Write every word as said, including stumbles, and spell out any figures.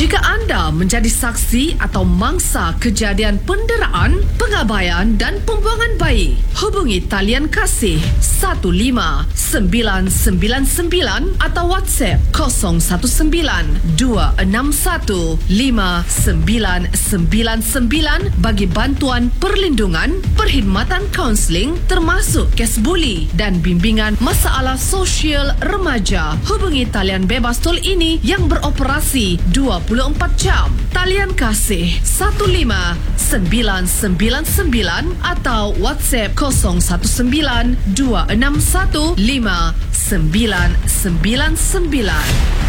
Jika anda menjadi saksi atau mangsa kejadian penderaan, pengabaian dan pembuangan bayi, hubungi talian kasih satu lima sembilan sembilan sembilan atau WhatsApp kosong satu sembilan dua enam satu lima sembilan sembilan sembilan bagi bantuan perlindungan, perkhidmatan kaunseling termasuk kes buli dan bimbingan masalah sosial remaja. Hubungi talian bebas tol ini yang beroperasi dua puluh empat jam. Talian kasih satu lima sembilan sembilan sembilan atau WhatsApp kosong satu sembilan dua enam satu lima sembilan sembilan sembilan.